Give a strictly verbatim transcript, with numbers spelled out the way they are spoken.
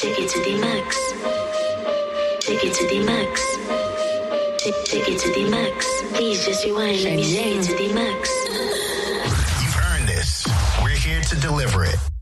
Take it to the max. Take it to the max. Take, take it to the max. Please just rewind. Let me take it to the max. You've earned this. We're here to deliver it.